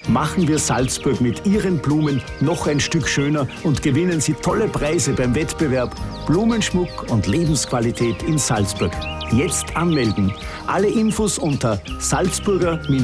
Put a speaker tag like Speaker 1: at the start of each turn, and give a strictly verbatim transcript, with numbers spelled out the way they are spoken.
Speaker 1: Machen wir Salzburg mit Ihren Blumen noch ein Stück schöner und gewinnen Sie tolle Preise beim Wettbewerb Blumenschmuck und Lebensqualität in Salzburg. Jetzt anmelden. Alle Infos unter salzburger